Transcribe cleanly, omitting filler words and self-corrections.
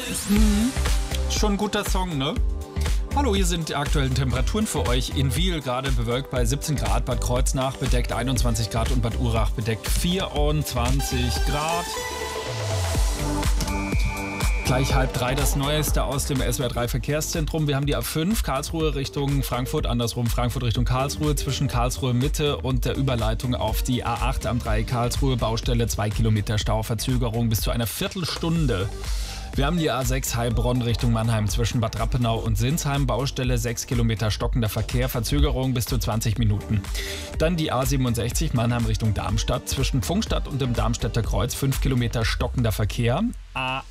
Schon ein guter Song, ne? Hallo, hier sind die aktuellen Temperaturen für euch. In Wiel gerade bewölkt bei 17 Grad, Bad Kreuznach bedeckt 21 Grad und Bad Urach bedeckt 24 Grad. Gleich 2:30 das Neueste aus dem SWR 3 Verkehrszentrum. Wir haben die A5 Karlsruhe Richtung Frankfurt, andersrum Frankfurt Richtung Karlsruhe, zwischen Karlsruhe Mitte und der Überleitung auf die A8 am Dreieck Karlsruhe, Baustelle 2 Kilometer Stau, Verzögerung bis zu einer Viertelstunde. Wir haben die A6 Heilbronn Richtung Mannheim zwischen Bad Rappenau und Sinsheim, Baustelle 6 Kilometer stockender Verkehr, Verzögerung bis zu 20 Minuten. Dann die A67 Mannheim Richtung Darmstadt zwischen Pfungstadt und dem Darmstädter Kreuz 5 Kilometer stockender Verkehr.